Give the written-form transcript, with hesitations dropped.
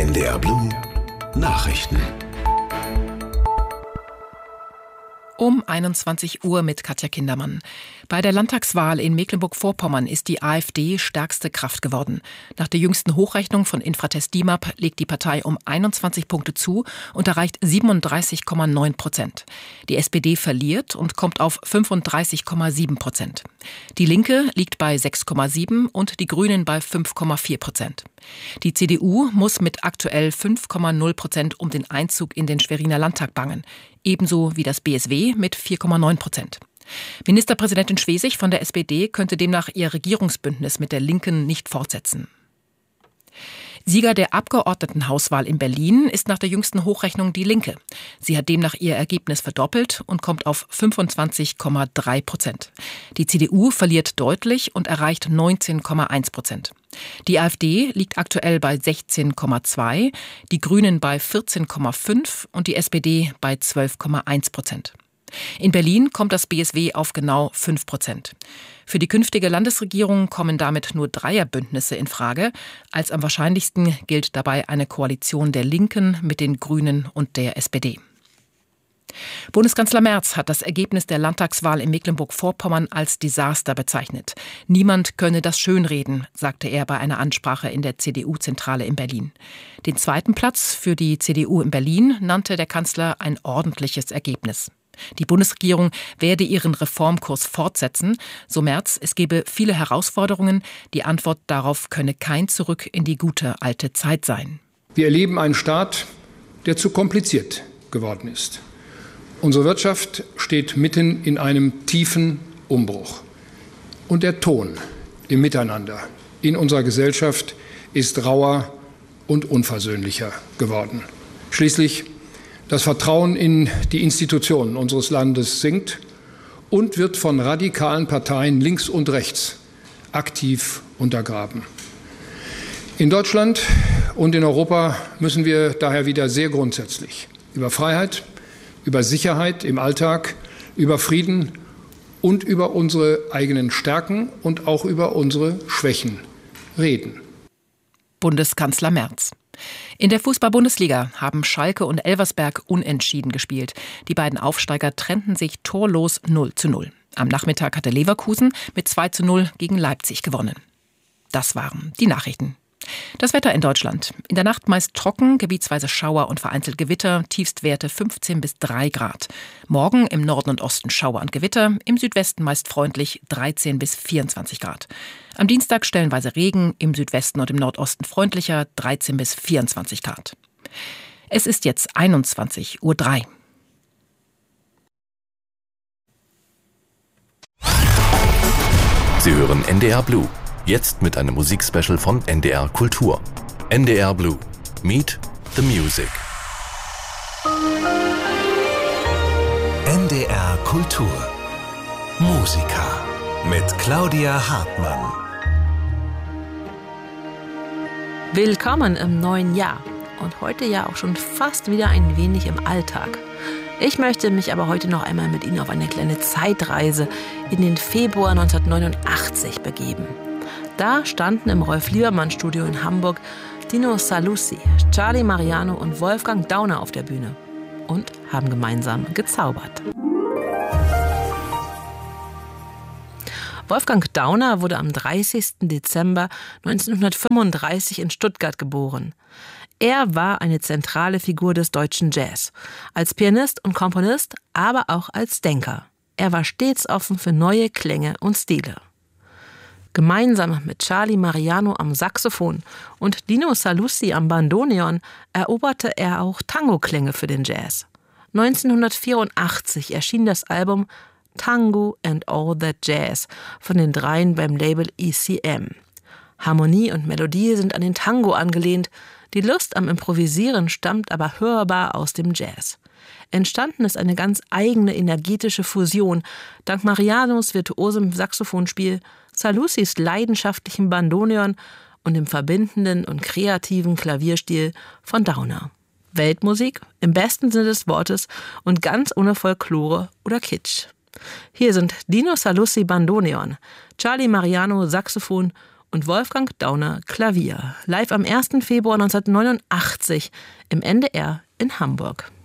NDR Blue Nachrichten. Um 21 Uhr mit Katja Kindermann. Bei der Landtagswahl in Mecklenburg-Vorpommern ist die AfD stärkste Kraft geworden. Nach der jüngsten Hochrechnung von Infratest DIMAP legt die Partei um 21 Punkte zu und erreicht 37,9%. Die SPD verliert und kommt auf 35,7%. Die Linke liegt bei 6,7% und die Grünen bei 5,4%. Die CDU muss mit aktuell 5,0% um den Einzug in den Schweriner Landtag bangen. Ebenso wie das BSW mit 4,9%. Ministerpräsidentin Schwesig von der SPD könnte demnach ihr Regierungsbündnis mit der Linken nicht fortsetzen. Sieger der Abgeordnetenhauswahl in Berlin ist nach der jüngsten Hochrechnung die Linke. Sie hat demnach ihr Ergebnis verdoppelt und kommt auf 25,3%. Die CDU verliert deutlich und erreicht 19,1%. Die AfD liegt aktuell bei 16,2%, die Grünen bei 14,5% und die SPD bei 12,1%. In Berlin kommt das BSW auf genau 5%. Für die künftige Landesregierung kommen damit nur Dreierbündnisse in Frage. Als am wahrscheinlichsten gilt dabei eine Koalition der Linken mit den Grünen und der SPD. Bundeskanzler Merz hat das Ergebnis der Landtagswahl in Mecklenburg-Vorpommern als Desaster bezeichnet. Niemand könne das schönreden, sagte er bei einer Ansprache in der CDU-Zentrale in Berlin. Den zweiten Platz für die CDU in Berlin nannte der Kanzler ein ordentliches Ergebnis. Die Bundesregierung werde ihren Reformkurs fortsetzen. So Merz, es gebe viele Herausforderungen. Die Antwort darauf könne kein Zurück in die gute alte Zeit sein. Wir erleben einen Staat, der zu kompliziert geworden ist. Unsere Wirtschaft steht mitten in einem tiefen Umbruch. Und der Ton im Miteinander in unserer Gesellschaft ist rauer und unversöhnlicher geworden. Schließlich das Vertrauen in die Institutionen unseres Landes sinkt und wird von radikalen Parteien links und rechts aktiv untergraben. In Deutschland und in Europa müssen wir daher wieder sehr grundsätzlich über Freiheit, über Sicherheit im Alltag, über Frieden und über unsere eigenen Stärken und auch über unsere Schwächen reden. Bundeskanzler Merz. In der Fußball-Bundesliga haben Schalke und Elversberg unentschieden gespielt. Die beiden Aufsteiger trennten sich torlos 0:0. Am Nachmittag hatte Leverkusen mit 2:0 gegen Leipzig gewonnen. Das waren die Nachrichten. Das Wetter in Deutschland. In der Nacht meist trocken, gebietsweise Schauer und vereinzelt Gewitter, Tiefstwerte 15 bis 3 Grad. Morgen im Norden und Osten Schauer und Gewitter, im Südwesten meist freundlich 13 bis 24 Grad. Am Dienstag stellenweise Regen, im Südwesten und im Nordosten freundlicher 13 bis 24 Grad. Es ist jetzt 21:03 Uhr. Sie hören NDR Blue. Jetzt mit einem Musikspecial von NDR Kultur. NDR Blue. Meet the Music. NDR Kultur. Musica mit Claudia Hartmann. Willkommen im neuen Jahr und heute ja auch schon fast wieder ein wenig im Alltag. Ich möchte mich aber heute noch einmal mit Ihnen auf eine kleine Zeitreise in den Februar 1989 begeben. Da standen im Rolf-Liebermann-Studio in Hamburg Dino Saluzzi, Charlie Mariano und Wolfgang Dauner auf der Bühne und haben gemeinsam gezaubert. Wolfgang Dauner wurde am 30. Dezember 1935 in Stuttgart geboren. Er war eine zentrale Figur des deutschen Jazz, als Pianist und Komponist, aber auch als Denker. Er war stets offen für neue Klänge und Stile. Gemeinsam mit Charlie Mariano am Saxophon und Dino Saluzzi am Bandoneon eroberte er auch Tango-Klänge für den Jazz. 1984 erschien das Album Tango and All That Jazz von den dreien beim Label ECM. Harmonie und Melodie sind an den Tango angelehnt, die Lust am Improvisieren stammt aber hörbar aus dem Jazz. Entstanden ist eine ganz eigene energetische Fusion, dank Marianos virtuosem Saxophonspiel, Saluzzis leidenschaftlichem Bandoneon und dem verbindenden und kreativen Klavierstil von Dauner. Weltmusik im besten Sinne des Wortes und ganz ohne Folklore oder Kitsch. Hier sind Dino Saluzzi Bandoneon, Charlie Mariano Saxophon und Wolfgang Dauner Klavier. Live am 1. Februar 1989 im NDR in Hamburg.